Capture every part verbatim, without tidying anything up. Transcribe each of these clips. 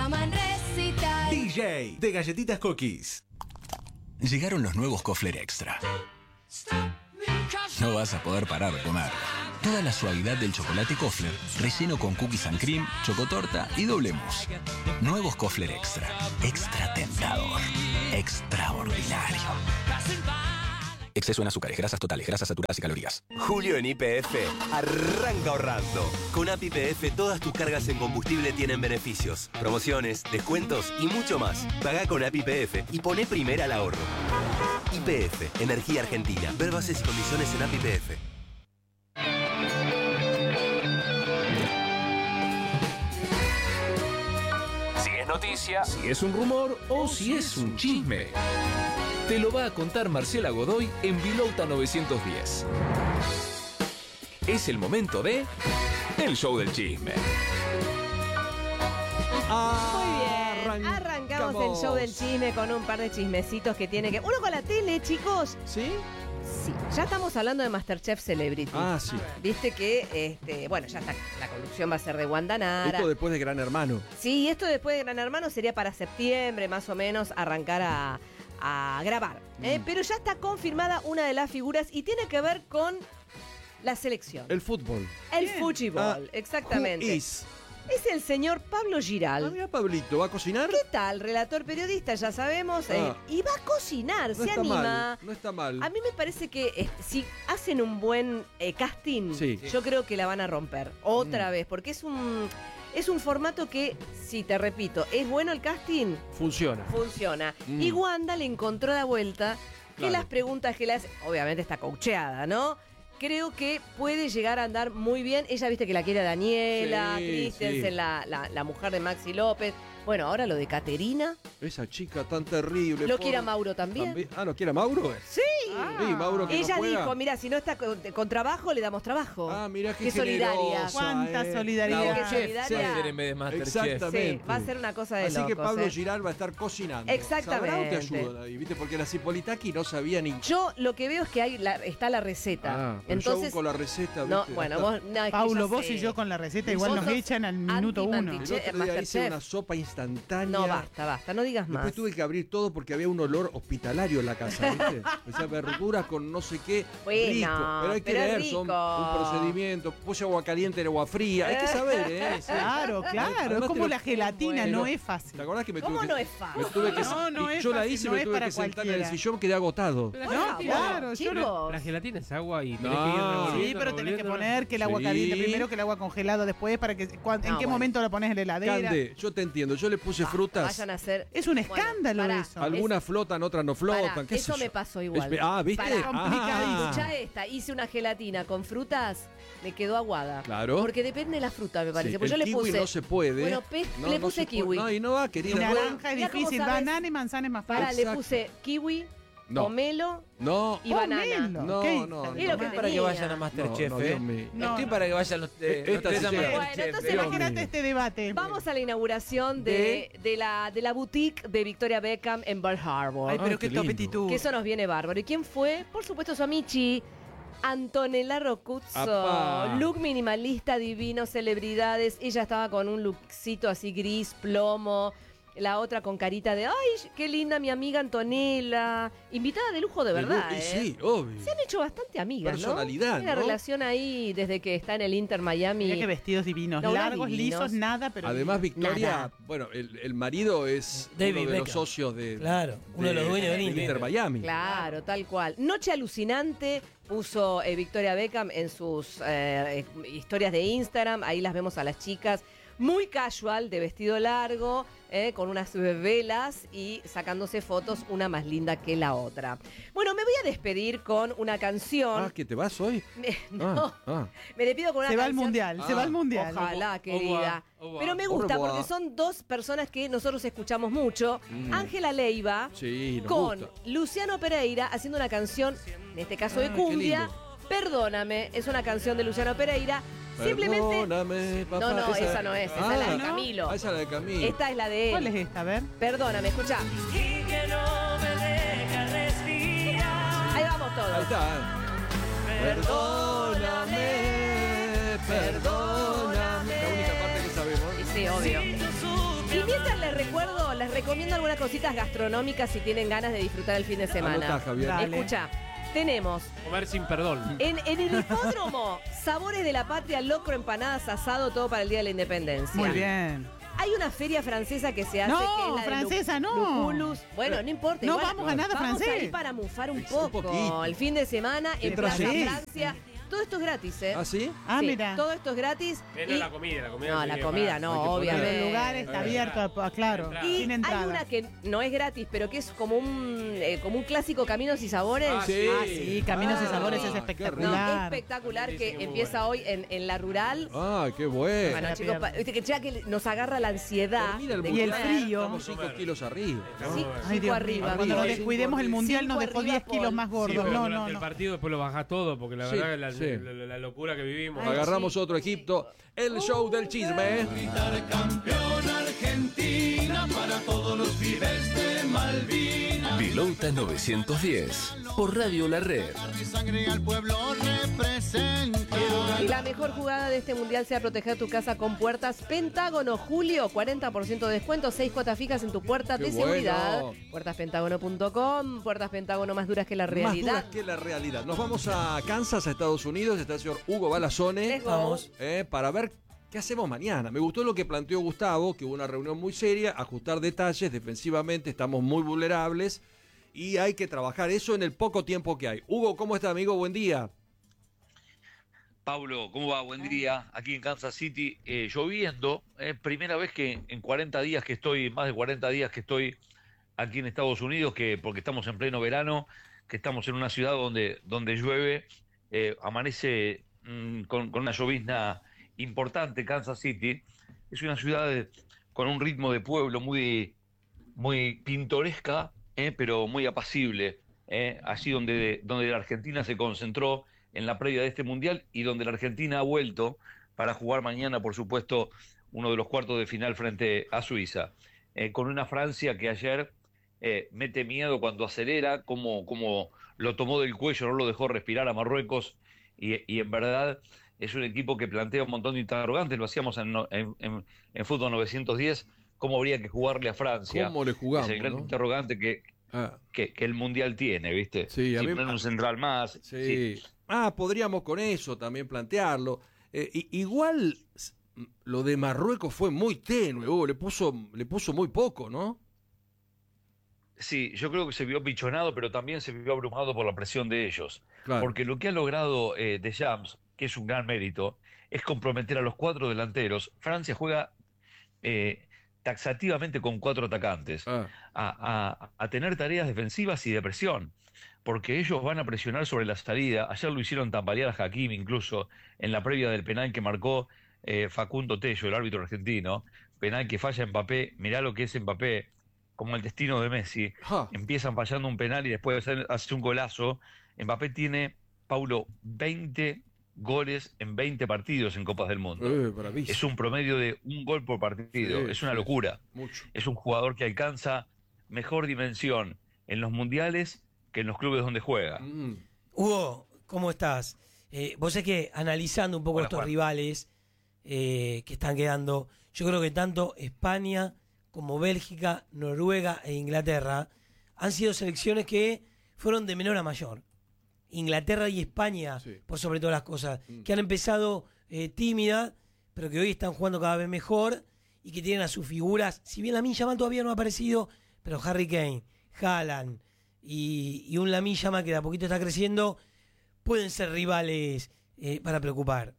llaman recital. D J de Galletitas Cookies. Llegaron los nuevos Kofler Extra. No vas a poder parar de comer. Toda la suavidad del chocolate Kofler, relleno con cookies and cream, chocotorta y doble mousse. Nuevos Kofler Extra. Extra tentador. Extraordinario. Exceso en azúcares, grasas totales, grasas saturadas y calorías. Julio en Y P F arranca ahorrando. Con A P I P F todas tus cargas en combustible tienen beneficios, promociones, descuentos y mucho más. Pagá con A P I P F y poné primera al ahorro. Y P F, Energía Argentina. Ver bases y condiciones en A P I P F. Si es noticia, si es un rumor o si es un chisme, te lo va a contar Marcela Godoy en Vilouta novecientos diez. Es el momento de El Show del Chisme. Muy bien, arrancamos el show del chisme con un par de chismecitos que tiene que... Uno con la tele, chicos. ¿Sí? Sí, ya estamos hablando de MasterChef Celebrity. Ah, sí. Viste que, este, bueno, ya está, la conducción va a ser de Wanda Nara. Esto después de Gran Hermano. Sí, esto después de Gran Hermano sería para septiembre, más o menos, arrancar a... a grabar, ¿eh? mm. Pero ya está confirmada una de las figuras y tiene que ver con la selección. El fútbol. El fútbol, ah, exactamente. Who is? Es el señor Pablo Giral. Ah, mira, Pablito, ¿va a cocinar? ¿Qué tal? Relator periodista, ya sabemos. Ah. Eh, y va a cocinar, no se está anima. Mal, no está mal. A mí me parece que eh, si hacen un buen eh, casting, sí. yo creo que la van a romper. Otra mm. vez, porque es un... Es un formato que, si te repito, es bueno el casting. Funciona. Funciona. Mm. Y Wanda le encontró la vuelta que claro. las preguntas que le hace, obviamente está coacheada, ¿no? Creo que puede llegar a andar muy bien. Ella, viste que la quiere Daniela, sí, Christensen, sí. La, la, la mujer de Maxi López. Bueno, ahora lo de Caterina. Esa chica tan terrible. Lo por... quiere a Mauro también. también. Ah, ¿lo quiere a Mauro? Sí. Ah. Sí, Mauro que Ella no juega. dijo, mira, si no está con, con trabajo, le damos trabajo. Ah, mira qué, qué solidaria. Cuánta eh. solidaridad. Qué solidaria. En vez de MasterChef. Exactamente. Sí, va a ser una cosa de Así locos, que Pablo eh. Giral va a estar cocinando. Exactamente. ¿Sabrá o te ayuda ahí? ¿Viste? Porque la Cipolitaki no sabía ni... Yo lo que veo es que hay la, está la receta. Ah, entonces yo con la receta, no, ¿viste? bueno, vos, no, es que Paulo, yo vos sé. y yo con la receta Y igual vos nos sos echan al minuto uno. anti-mantiche- El otro día hice Masterchef. una sopa instantánea. No, basta, basta, no digas más. Después tuve que abrir todo porque había un olor hospitalario en la casa, ¿viste? O sea, verduras con no sé qué. Bueno, rico. Pero hay que pero es ver, son rico. un procedimiento. Puse agua caliente en agua fría. Hay que saber, ¿eh? Sí. Claro, claro. Además Es como te lo- la gelatina, Bueno. no es fácil. ¿Te acordás que me ¿Cómo tuve no que, es fácil? me tuve que No, no y es yo la fácil, hice y no me es tuve para que sentar en el cualquiera. sillón, quedé agotado. Por No, favor, claro, yo no- chicos. La gelatina es agua y tenés No. que ir Sí, revolviendo, Sí, pero tenés que revolviendo. poner que el agua Sí. caliente primero, que el agua congelado después, para que cuan- en No, qué bueno. momento lo pones en la heladera. Cande, yo te entiendo. Yo le puse frutas. Vayan a hacer. Es un escándalo pará, eso. Algunas flotan, otras no flotan. Pará, qué sé eso yo. me pasó igual. Espe- Ah, ¿viste? Pará, Ah. Escuchá esta, hice una gelatina con frutas, me quedó aguada. Claro. Porque depende de la fruta, me parece. Sí, Pues yo el le kiwi puse. no se puede. Bueno, pe- No, le no puse se puede. kiwi. No, y no va, Y querida. naranja es Mirá cómo difícil, sabes. banana y manzana es más Pará, fácil. le puse kiwi, No. pomelo No. y banana. Pomelo. No, ¿Qué? no, no. Es lo que Para que tenía. vayan a MasterChef, No, no, ¿eh? Dios mío. No, Estoy no. para que vayan los, eh, Eh, los esta tres sí a llega. Bueno, MasterChef. entonces ¿eh? Dios Imagínate mío. este debate. Vamos a la inauguración de, de, la, de la boutique de Victoria Beckham en Pearl Harbor. Ay, pero Ah, qué, qué lindo. topetitud. Que eso nos viene bárbaro. ¿Y quién fue? Por supuesto su amici, Antonella Rocuzzo. Apá. Look minimalista, divino, celebridades. Ella estaba con un lookcito así gris, plomo. La otra con carita de, ay, qué linda mi amiga Antonella. Invitada de lujo de verdad, Y ¿eh? sí, obvio. Se han hecho bastante amigas, Personalidad, ¿no? Una ¿no? relación ahí desde que está en el Inter Miami. Mirá qué vestidos divinos. No, Largos, divinos. lisos, nada, pero. Además, Victoria, Nada. bueno, el, el marido es David uno de los Beckham. socios de. Claro, uno de los dueños del Inter. Miami. Claro, tal cual. Noche alucinante puso eh, Victoria Beckham en sus eh, eh, historias de Instagram. Ahí las vemos a las chicas. Muy casual, de vestido largo, eh, con unas velas y sacándose fotos, una más linda que la otra. Bueno, me voy a despedir con una canción. Ah, ¿que te vas hoy? Me- no, Ah, ah. me despido con una Se va al canción. mundial, se va al mundial. Ojalá, querida. Au revoir. Pero me Au gusta revoir. porque son dos personas que nosotros escuchamos mucho. Mm. Ángela Leiva Sí, nos con gusta. Luciano Pereira haciendo una canción, en este caso de Ah, qué cumbia. lindo. Perdóname, es una canción de Luciano Pereira. Simplemente. Perdóname, papá. No, no, esa no es, esa es la de Ah, Camilo. ah, esa es la de Camilo. Esta es la de él. ¿Cuál es esta? A ver. Perdóname, escucha. Y que no me deja respirar. Ahí vamos todos. Ahí está. ¿eh? Perdóname, perdóname. La única parte que sabemos. Sí, sí, obvio. Y mientras recuerdo, les recomiendo algunas cositas gastronómicas si tienen ganas de disfrutar el fin de semana. Anotá, Javier. Dale. Escucha, tenemos Comer sin perdón. en, en el hipódromo Sabores de la Patria, locro, empanadas, asado, todo para el Día de la Independencia. Muy bien. Hay una feria francesa que se hace No, que es la de francesa, Lu- no. Lucullus. Bueno, no importa. No igual vamos a nada vamos francés. a ir para mufar un Un poco. poquito. El fin de semana en Entra Plaza sí. Francia. Todo esto es gratis, ¿eh? ¿Ah, sí? Ah, Sí, mira. todo esto es gratis. Menos y- la comida, la comida. No, tiene la que comida pagar. no, Hay que poner. Pero obviamente. el lugar está abierto, pues, claro, Y sin hay entrada. una que no es gratis, pero que es como un eh, como un clásico Caminos y Sabores. Ah, Sí. Ah, sí, Caminos y Ah, Sabores es qué No, espectacular. espectacular que Buenísimo, muy empieza bueno. hoy en, en la rural. Ah, qué bueno. Bueno, la chicos, pierna. pa- viste que ya que nos agarra la ansiedad. Termina el de Y el mundial, comer. frío. Estamos cinco kilos arriba. ¿no? Sí, Ay, Ay, cinco Dios arriba. mío, cuando nos Arriba. descuidemos el mundial nos Cinco dejó arriba, diez kilos Paul. más Sí, gordos. pero no, durante no, el no. partido después lo bajás todo, porque la Sí, verdad la, sí. la- la- la locura que vivimos. Ay, Agarramos sí. otro Egipto. El show del chisme. Vilouta novecientos diez. Por Radio La Red. Y la mejor jugada de este mundial sea proteger tu casa con puertas Pentágono. Julio, cuarenta por ciento de descuento, seis cuotas fijas en tu puerta Qué de seguridad. bueno. puertas pentágono punto com, puertas Pentágono más duras que la Más realidad. duras que la realidad. Nos vamos a Kansas, a Estados Unidos. Está el señor Hugo Balazone. Let's go. Vamos. eh, para ver qué hacemos mañana. Me gustó lo que planteó Gustavo, que hubo una reunión muy seria, ajustar detalles, defensivamente estamos muy vulnerables y hay que trabajar eso en el poco tiempo que hay. Hugo, ¿cómo está, amigo? Buen día. Pablo, ¿cómo va? Buen día. Aquí en Kansas City, eh, lloviendo. Eh, primera vez que en cuarenta días que estoy, más de cuarenta días que estoy aquí en Estados Unidos, que porque estamos en pleno verano, que estamos en una ciudad donde, donde llueve, eh, amanece mm, con, con una llovizna importante. Kansas City es una ciudad de- con un ritmo de pueblo muy, muy pintoresca, eh, pero muy apacible. Eh, allí donde, donde la Argentina se concentró en la previa de este mundial y donde la Argentina ha vuelto para jugar mañana, por supuesto, uno de los cuartos de final frente a Suiza. Eh, con una Francia que ayer eh, mete miedo cuando acelera, como, como lo tomó del cuello, no lo dejó respirar a Marruecos, y, y en verdad es un equipo que plantea un montón de interrogantes. Lo hacíamos en, no- en, en- en Fútbol novecientos diez, cómo habría que jugarle a Francia. ¿Cómo le jugamos, Es el gran no? interrogante que, Ah, que, que el Mundial tiene, ¿viste? Sí, a Sin mí- poner un central más. sí. sí. Ah, podríamos con eso también plantearlo. Eh, i- igual s- lo de Marruecos fue muy tenue, Hugo, le puso, le puso muy poco, ¿no? Sí, yo creo que se vio pichonado, pero también se vio abrumado por la presión de ellos. Claro. Porque lo que ha logrado eh, Deschamps, que es un gran mérito, es comprometer a los cuatro delanteros. Francia juega eh, taxativamente con cuatro atacantes, Ah, a, a- a tener tareas defensivas y de presión, porque ellos van a presionar sobre la salida. Ayer lo hicieron tambalear a Hakimi incluso en la previa del penal que marcó eh, Facundo Tello, el árbitro argentino, penal que falla Mbappé. Mirá lo que es Mbappé, como el destino de Messi. ja. Empiezan fallando un penal y después hace- hace un golazo. Mbappé tiene, Paulo, veinte goles en veinte partidos en Copas del Mundo. Eh, bravísimo. Es un promedio de un gol por partido. Sí, es una sí, locura. Mucho. Es un jugador que alcanza mejor dimensión en los mundiales que en los clubes donde juega. Mm. Hugo, ¿cómo estás? Eh, vos es que analizando un poco Hola, estos Juan. rivales eh, que están quedando, yo creo que tanto España como Bélgica, Noruega e Inglaterra han sido selecciones que fueron de menor a mayor. Inglaterra y España, Sí. por sobre todas las cosas, Mm. que han empezado eh, tímida, pero que hoy están jugando cada vez mejor y que tienen a sus figuras, si bien Lamine Yamal todavía no ha aparecido, pero Harry Kane, Haaland y, y un Lamine Yamal que de a poquito está creciendo, pueden ser rivales eh, para preocupar.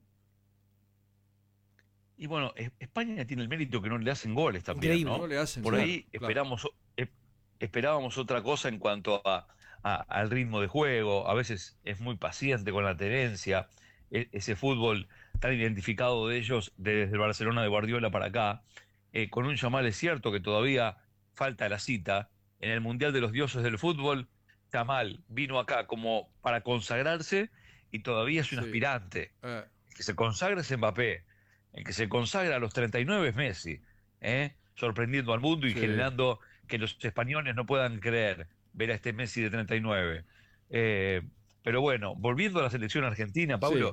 Y bueno, es- España tiene el mérito que no le hacen goles también, Increíble. ¿no? No le hacen, Por claro, ahí claro. esperamos, eh, esperábamos otra cosa en cuanto a, a- al ritmo de juego. A veces es muy paciente con la tenencia. E- ese fútbol tan identificado de ellos desde el Barcelona de Guardiola para acá. Eh, con un Yamal es cierto que todavía falta la cita. En el Mundial de los Dioses del Fútbol, Yamal vino acá como para consagrarse y todavía es un Sí. aspirante. Eh, El que se consagra es Mbappé. El que se consagra a los treinta y nueve es Messi, ¿eh? Sorprendiendo al mundo y Sí. generando que los españoles no puedan creer ver a este Messi de treinta y nueve. Eh, pero bueno, volviendo a la selección argentina, Pablo,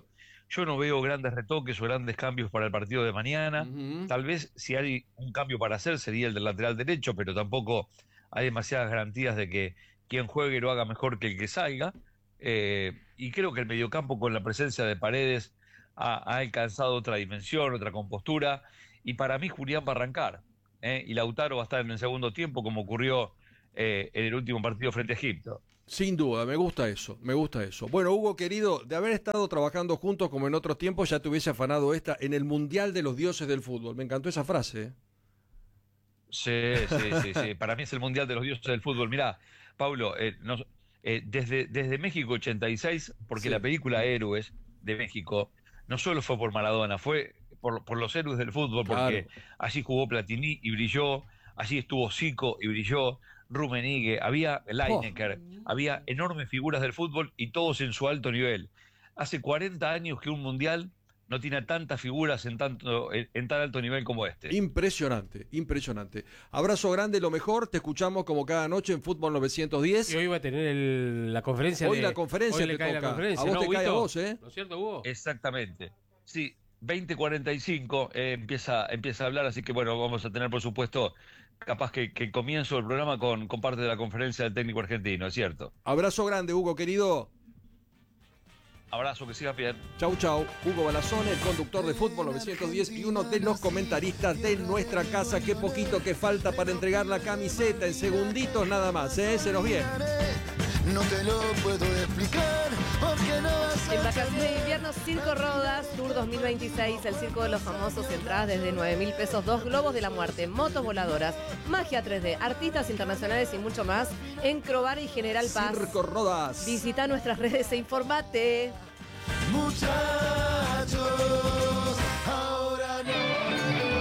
Yo no veo grandes retoques o grandes cambios para el partido de mañana. Ujú. Tal vez si hay un cambio para hacer sería el del lateral derecho, pero tampoco hay demasiadas garantías de que quien juegue lo haga mejor que el que salga. Eh, y creo que el mediocampo con la presencia de Paredes ha, ha alcanzado otra dimensión, otra compostura. Y para mí Julián va a arrancar. ¿eh? Y Lautaro va a estar en el segundo tiempo, como ocurrió eh, en el último partido frente a Egipto. Sin duda, me gusta eso, me gusta eso. Bueno, Hugo, querido, de haber estado trabajando juntos como en otros tiempos, ya te hubiese afanado esta en el Mundial de los Dioses del Fútbol. Me encantó esa frase. ¿eh? Sí, sí, sí, sí. Para mí es el Mundial de los Dioses del Fútbol. Mirá, Pablo, eh, nos- eh, desde, desde México ochenta y seis, porque Sí. la película Héroes de México no solo fue por Maradona, fue por, por los héroes del fútbol, porque Claro. allí jugó Platini y brilló, allí estuvo Zico y brilló, Rummenigge, había Lineker, había enormes figuras del fútbol y todos en su alto nivel. Hace cuarenta años que un Mundial no tiene tantas figuras en, tanto, en, en tan alto nivel como este. Impresionante, impresionante. Abrazo grande, lo mejor. Te escuchamos como cada noche en Fútbol novecientos diez. Y hoy va a tener el- la conferencia. Hoy de- la conferencia hoy le te cae la toca. conferencia, A vos ¿no, te cae a Huguito? vos, ¿eh? ¿No es cierto, Hugo? Exactamente. Sí, veinte cuarenta y cinco eh, empieza, empieza a hablar, así que bueno, vamos a tener por supuesto, capaz que, que comienzo el programa con, con parte de la conferencia del técnico argentino, es cierto. Abrazo grande, Hugo, querido. Abrazo, que sigas bien. Chau, chau. Hugo Balazone, el conductor de Fútbol novecientos diez y uno de los comentaristas de nuestra casa. Qué poquito que falta para entregar la camiseta, en segunditos nada más, ¿eh? Se nos viene. No te lo puedo explicar, porque no vas a En vacaciones de invierno, Circo Rodas, Tour dos mil veintiséis, el Circo de los Famosos, entradas desde nueve mil pesos, dos globos de la muerte, motos voladoras, magia tres D, artistas internacionales y mucho más en Crobar y General Paz. Circo Rodas. Visita nuestras redes e informate. muchachos, ahora no.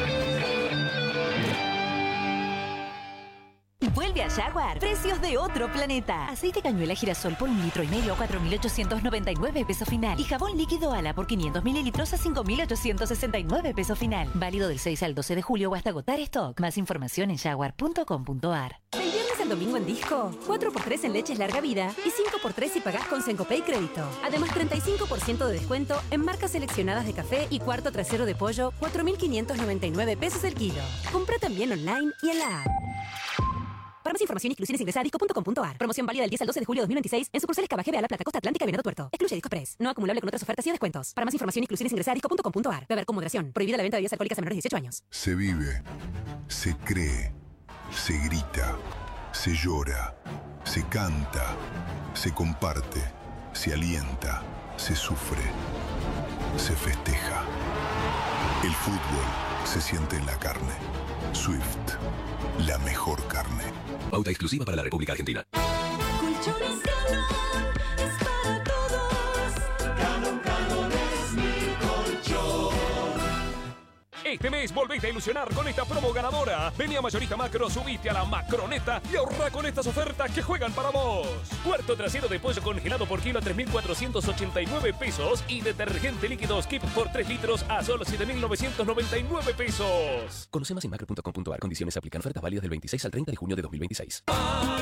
Vuelve a Jaguar. Precios de otro planeta. Aceite cañuela girasol por un litro y medio a cuatro mil ochocientos noventa y nueve pesos final. Y jabón líquido Ala por quinientos mililitros a cinco mil ochocientos sesenta y nueve pesos final. Válido del seis al doce de julio o hasta agotar stock. Más información en jaguar punto com punto ar. Del viernes al domingo en Disco, cuatro por tres en leches larga vida y cinco por tres si pagás con Sencopay Crédito. Además, treinta y cinco por ciento de descuento en marcas seleccionadas de café y cuarto trasero de pollo, cuatro mil quinientos noventa y nueve pesos el kilo. Compra también online y en la app. Para más información, exclusiones ingresa a disco punto com punto ar. Promoción válida del diez al doce de julio de dos mil veintiséis en sucursales Cava G B A La Plata, Costa Atlántica y Venado Tuerto. Excluye Disco Press. No acumulable con otras ofertas y descuentos. Para más información, exclusiones ingresa a disco punto com punto ar. Beber con moderación. Prohibida la venta de bebidas alcohólicas a menores de dieciocho años. Se vive, se cree, se grita, se llora, se canta, se comparte, se alienta, se sufre, se festeja. El fútbol se siente en la carne. Swift, la mejor carne. Pauta exclusiva para la República Argentina. Colchones Galón es para todos. Galón, Galón es mi colchón. Este mes volvete a ilusionar con esta promo ganadora. Vení a Mayorista Macro, subite a la Macroneta y ahorra con estas ofertas que juegan para vos. Cuarto trasero de pollo congelado por kilo a tres mil cuatrocientos ochenta y nueve pesos y detergente líquido Skip por tres litros a solo siete mil novecientos noventa y nueve pesos. Conoce más en macro punto com punto ar. Condiciones aplican. Ofertas válidas del veintiséis al treinta de junio de dos mil veintiséis.